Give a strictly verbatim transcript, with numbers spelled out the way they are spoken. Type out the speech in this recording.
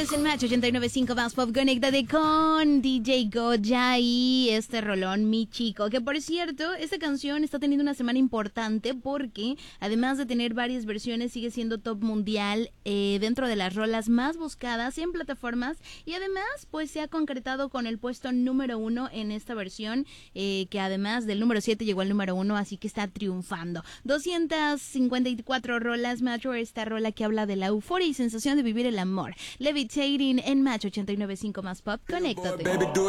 Sigues en Match ochenta y nueve punto cinco más Pop. Conéctate con D J Goya y este rolón, Mi Chico. Que por cierto, esta canción está teniendo una semana importante porque además de tener varias versiones, sigue siendo top mundial eh, dentro de las rolas más buscadas en plataformas. Y además, pues se ha concretado con el puesto número uno en esta versión, eh, que además del número siete llegó al número uno, así que está triunfando. doscientas cincuenta y cuatro rolas, Metro, esta rola que habla de la euforia y sensación de vivir el amor. Levitating en Match ochenta y nueve punto cinco más Pop. Conéctate.